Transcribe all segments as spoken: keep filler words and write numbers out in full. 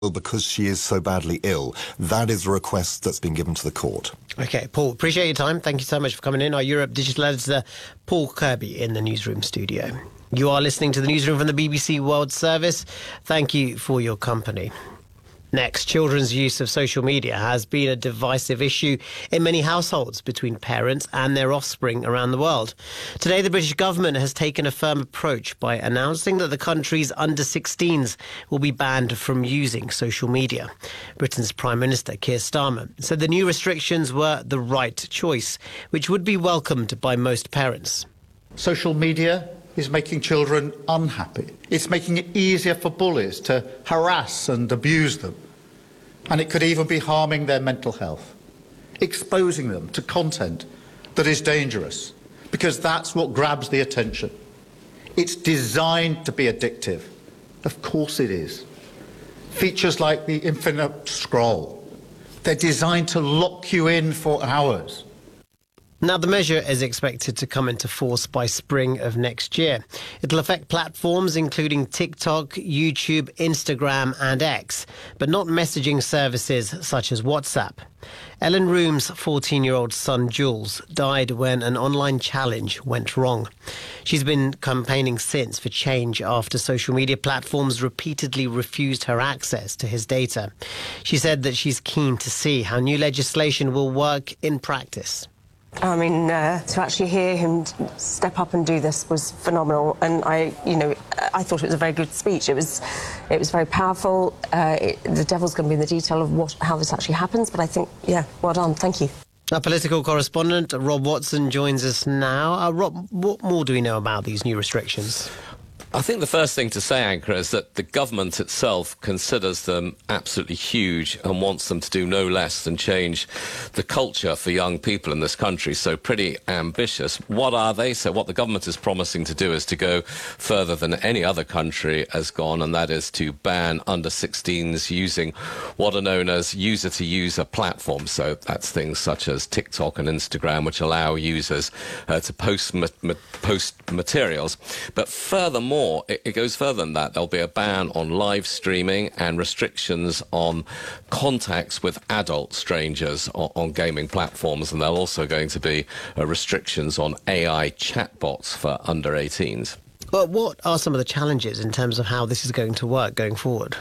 because she is so badly ill. That is the request that's been given to the court. OK, Paul, appreciate your time. Thank you so much for coming in. Our Europe Digital Editor, Paul Kirby, in the newsroom studio. You are listening to the newsroom from the B B C World Service. Thank you for your company. Next, children's use of social media has been a divisive issue in many households between parents and their offspring around the world. Today, the British government has taken a firm approach by announcing that the country's under sixteens will be banned from using social media. Britain's Prime Minister, Keir Starmer, said the new restrictions were the right choice, which would be welcomed by most parents. Social media is making children unhappy. It's making it easier for bullies to harass and abuse them. And it could even be harming their mental health, exposing them to content that is dangerous, because that's what grabs the attention. It's designed to be addictive. Of course it is. Features like the infinite scroll, they're designed to lock you in for hours. Now, the measure is expected to come into force by spring of next year. It'll affect platforms including TikTok, YouTube, Instagram and X, but not messaging services such as WhatsApp. Ellen Room's fourteen-year-old son, Jules, died when an online challenge went wrong. She's been campaigning since for change after social media platforms repeatedly refused her access to his data. She said that she's keen to see how new legislation will work in practice. I mean, uh, to actually hear him step up and do this was phenomenal, and I, you know, I thought it was a very good speech. It was, it was very powerful. Uh, it, the devil's going to be in the detail of what, how this actually happens, but I think, yeah, well done. Thank you. Our political correspondent, Rob Watson, joins us now. Uh, Rob, what more do we know about these new restrictions? I think the first thing to say, Anchor, is that the government itself considers them absolutely huge and wants them to do no less than change the culture for young people in this country. So pretty ambitious. What are they? So what the government is promising to do is to go further than any other country has gone, and that is to ban under sixteens using what are known as user-to-user platforms. So that's things such as TikTok and Instagram, which allow users uh, to post, ma ma post materials. But furthermore, It, it goes further than that. There'll be a ban on live streaming and restrictions on contacts with adult strangers on, on gaming platforms, and there'll also going to be uh, restrictions on A I chatbots for under eighteens. But what are some of the challenges in terms of how this is going to work going forward?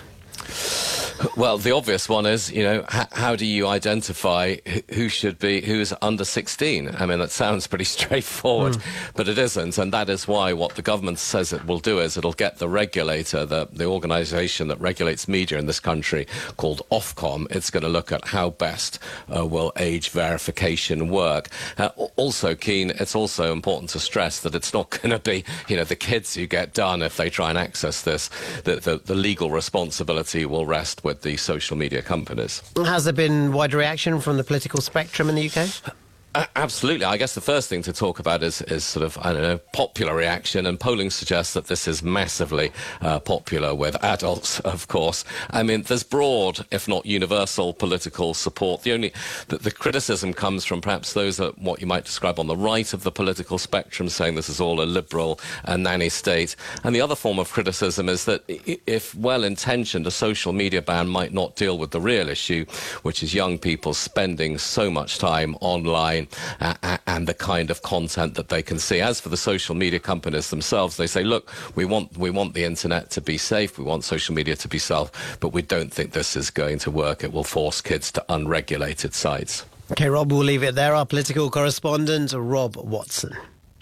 Well, the obvious one is, you know, h how do you identify who should be, who's under sixteen? I mean, that sounds pretty straightforward, mm. but it isn't. And that is why what the government says it will do is it'll get the regulator, the, the organisation that regulates media in this country, called Ofcom. It's going to look at how best uh, will age verification work. Uh, also, Keane, it's also important to stress that it's not going to be, you know, the kids who get done if they try and access this. The, the, the legal responsibility will rest with with the social media companies. Has there been wide reaction from the political spectrum in the U K? Uh, absolutely. I guess the first thing to talk about is, is sort of, I don't know, popular reaction, and polling suggests that this is massively uh, popular with adults, of course. I mean, there's broad, if not universal, political support. The only, the, the criticism comes from perhaps those at what you might describe on the right of the political spectrum, saying this is all a liberal and nanny state. And the other form of criticism is that if well-intentioned, a social media ban might not deal with the real issue, which is young people spending so much time online Uh, and the kind of content that they can see. As for the social media companies themselves, they say, look, we want we want the internet to be safe, we want social media to be safe, but we don't think this is going to work. It will force kids to unregulated sites. OK, Rob, we'll leave it there. Our political correspondent, Rob Watson.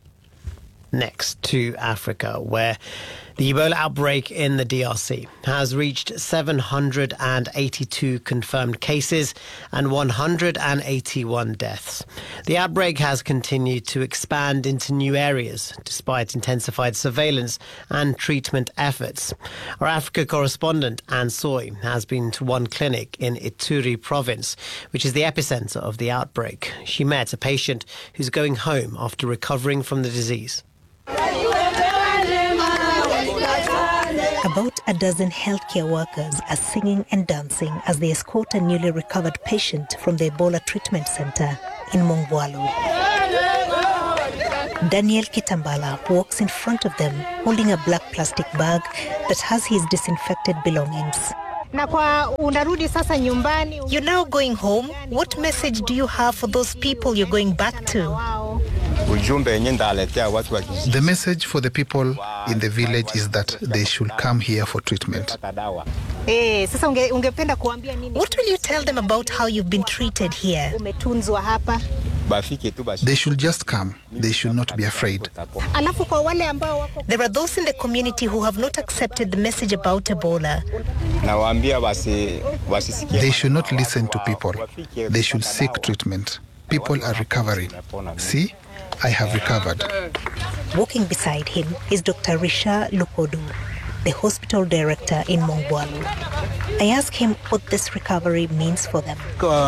Next to Africa, where the Ebola outbreak in the D R C has reached seven hundred eighty-two confirmed cases and one hundred eighty-one deaths. The outbreak has continued to expand into new areas despite intensified surveillance and treatment efforts. Our Africa correspondent, Anne Soy, has been to one clinic in Ituri province, which is the epicenter of the outbreak. She met a patient who's going home after recovering from the disease. About a dozen healthcare workers are singing and dancing as they escort a newly recovered patient from the Ebola treatment center in Mongwalu. Daniel Kitambala walks in front of them holding a black plastic bag that has his disinfected belongings. You're now going home. What message do you have for those people you're going back to? The message for the people in the village is that they should come here for treatment. What will you tell them about how you've been treated here? They should just come. They should not be afraid. There are those in the community who have not accepted the message about Ebola. They should not listen to people. They should seek treatment. People are recovering. See, I have recovered. Walking beside him is Doctor Risha Lukodu, the hospital director in Mongwalu. I ask him what this recovery means for them.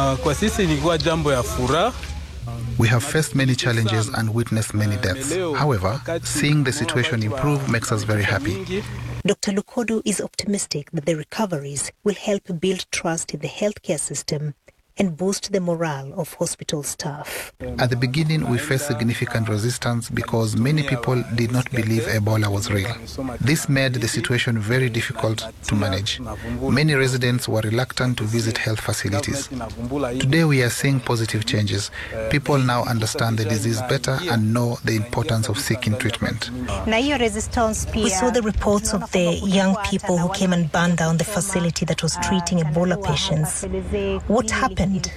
We have faced many challenges and witnessed many deaths. However, seeing the situation improve makes us very happy. Doctor Lukodu is optimistic that the recoveries will help build trust in the healthcare system and boost the morale of hospital staff. At the beginning, we faced significant resistance because many people did not believe Ebola was real. This made the situation very difficult to manage. Many residents were reluctant to visit health facilities. Today, we are seeing positive changes. People now understand the disease better and know the importance of seeking treatment. We saw the reports of the young people who came and burned down the facility that was treating Ebola patients. What happened? This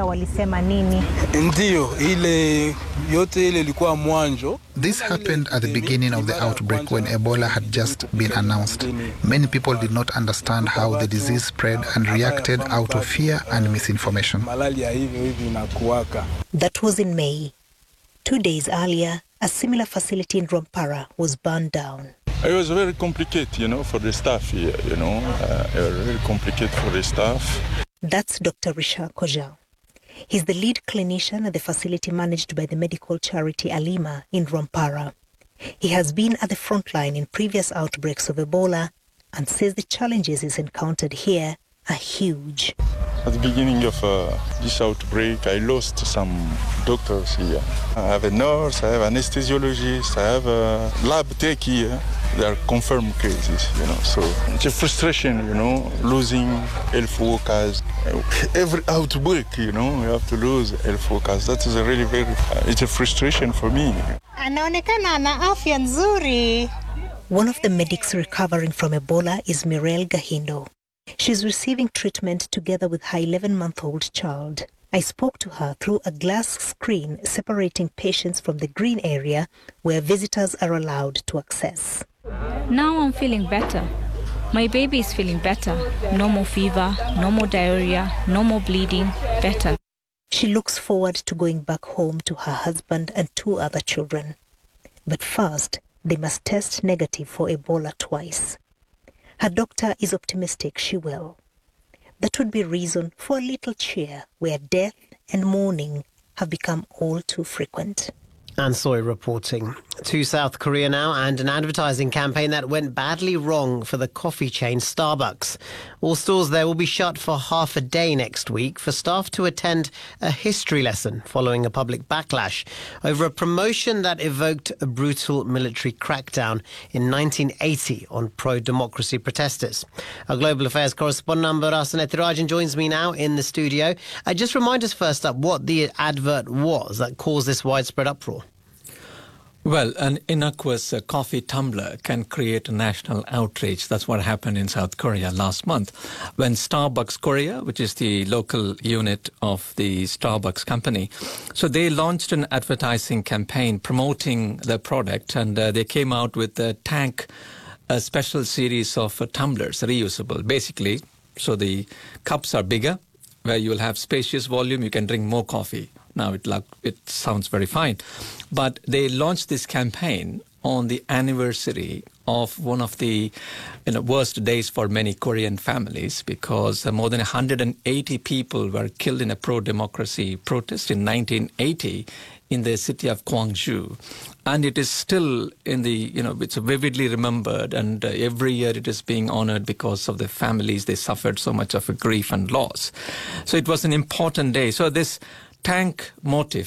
happened at the beginning of the outbreak when Ebola had just been announced. Many people did not understand how the disease spread and reacted out of fear and misinformation. That was in May. Two days earlier, a similar facility in Rwampara was burned down. It was very complicated, you know, for the staff here, you know, uh, it was very complicated for the staff. That's Doctor Risha Koja. He's the lead clinician at the facility managed by the medical charity Alima in Rwampara. He has been at the front line in previous outbreaks of Ebola and says the challenges he's encountered here are huge. At the beginning of uh, this outbreak, I lost some doctors here. I have a nurse, I have an anesthesiologist, I have a lab tech here. They are confirmed cases, you know, so it's a frustration, you know, losing health workers. Every outbreak, you know, we have to lose health workers. That is a really very, uh, it's a frustration for me. One of the medics recovering from Ebola is Mirelle Gahindo. She's receiving treatment together with her eleven-month-old child. I spoke to her through a glass screen separating patients from the green area where visitors are allowed to access. Now I'm feeling better. My baby is feeling better. No more fever, no more diarrhea, no more bleeding, better. She looks forward to going back home to her husband and two other children. But first, they must test negative for Ebola twice. Her doctor is optimistic she will. That would be reason for a little cheer where death and mourning have become all too frequent. Anne Soy reporting. To South Korea now, and an advertising campaign that went badly wrong for the coffee chain Starbucks. All stores there will be shut for half a day next week for staff to attend a history lesson following a public backlash over a promotion that evoked a brutal military crackdown in nineteen eighty on pro-democracy protesters. Our global affairs correspondent Ambarasan Ethirajan joins me now in the studio. Uh, just remind us first up what the advert was that caused this widespread uproar. Well, an innocuous uh, coffee tumbler can create a national outrage. That's what happened in South Korea last month when Starbucks Korea, which is the local unit of the Starbucks company, so they launched an advertising campaign promoting their product, and uh, they came out with a tank, a special series of uh, tumblers, reusable, basically. So the cups are bigger, where you will have spacious volume, you can drink more coffee. Now, it, it sounds very fine. But they launched this campaign on the anniversary of one of the you know, worst days for many Korean families, because uh, more than one hundred eighty people were killed in a pro-democracy protest in nineteen eighty in the city of Gwangju. And it is still in the, you know, it's vividly remembered, and uh, every year it is being honored because of the families. They suffered so much of a grief and loss. So it was an important day. So this tank motif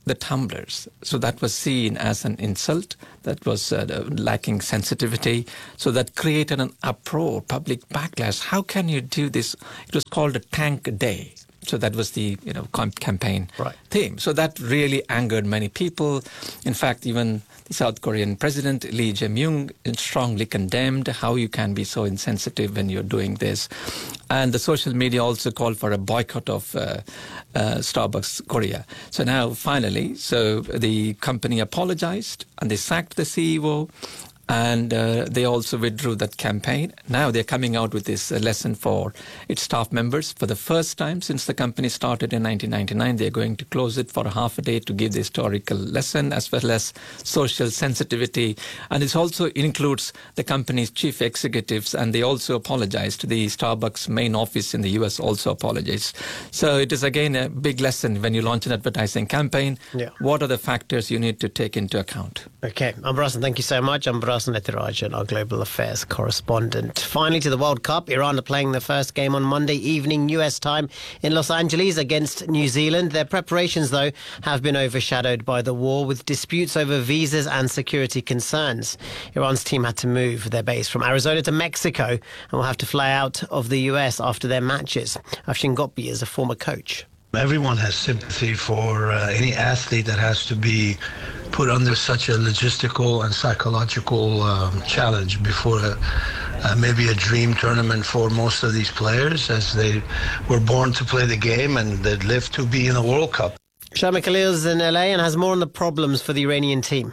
the tumblers. So that was seen as an insult, that was uh, lacking sensitivity. So that created an uproar, public backlash. How can you do this? It was called a tank day. So that was the you know campaign right. theme. So that really angered many people. In fact, even the South Korean president, Lee Jae-myung, strongly condemned how you can be so insensitive when you're doing this. And the social media also called for a boycott of uh, uh, Starbucks Korea. So now, finally, so the company apologized and they sacked the C E O. And uh, they also withdrew that campaign. Now they're coming out with this uh, lesson for its staff members. For the first time since the company started in nineteen ninety-nine, they're going to close it for a half a day to give the historical lesson as well as social sensitivity. And it also includes the company's chief executives, and they also apologized. The Starbucks main office in the U S also apologized. So it is again a big lesson when you launch an advertising campaign. Yeah. What are the factors you need to take into account? Okay, Ambrasan, thank you so much. Ambrasan Ethirajan, our global affairs correspondent. Finally, to the World Cup. Iran are playing the first game on Monday evening U S time in Los Angeles against New Zealand. Their preparations, though, have been overshadowed by the war, with disputes over visas and security concerns. Iran's team had to move their base from Arizona to Mexico and will have to fly out of the U S after their matches. Afshin Ghotbi is a former coach. Everyone has sympathy for uh, any athlete that has to be put under such a logistical and psychological um, challenge before a, uh, maybe a dream tournament for most of these players, as they were born to play the game and they lived to be in a World Cup. Shama Khalil's in L A and has more on the problems for the Iranian team.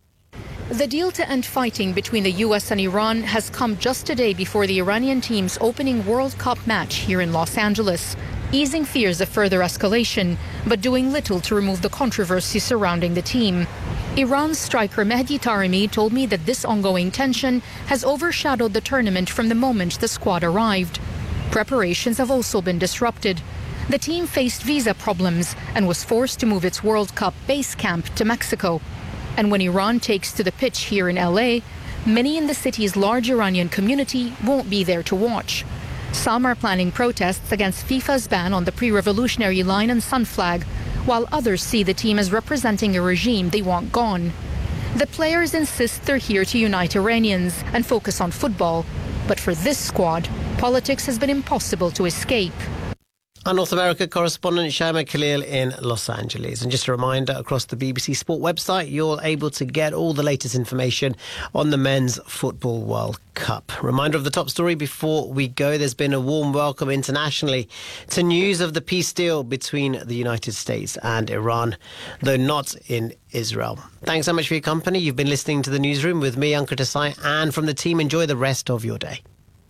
The deal to end fighting between the U S and Iran has come just a day before the Iranian team's opening World Cup match here in Los Angeles, easing fears of further escalation, but doing little to remove the controversy surrounding the team. Iran's striker Mehdi Taremi told me that this ongoing tension has overshadowed the tournament from the moment the squad arrived. Preparations have also been disrupted. The team faced visa problems and was forced to move its World Cup base camp to Mexico. And when Iran takes to the pitch here in L A, many in the city's large Iranian community won't be there to watch. Some are planning protests against FIFA's ban on the pre-revolutionary line and sun flag, while others see the team as representing a regime they want gone. The players insist they're here to unite Iranians and focus on football. But for this squad, politics has been impossible to escape. Our North America correspondent Shama Khalil in Los Angeles. And just a reminder, across the B B C Sport website, you're able to get all the latest information on the Men's Football World Cup. Reminder of the top story before we go. There's been a warm welcome internationally to news of the peace deal between the United States and Iran, though not in Israel. Thanks so much for your company. You've been listening to The Newsroom with me, Ankit Desai, and from the team. Enjoy the rest of your day.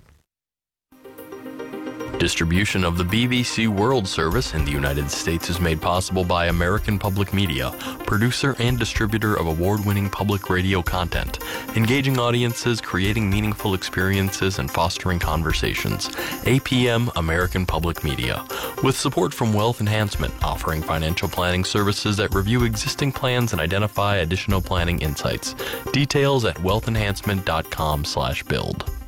Distribution of the B B C World Service in the United States is made possible by American Public Media, producer and distributor of award-winning public radio content, engaging audiences, creating meaningful experiences, and fostering conversations. A P M American Public Media, with support from Wealth Enhancement, offering financial planning services that review existing plans and identify additional planning insights. Details at wealth enhancement dot com slash build.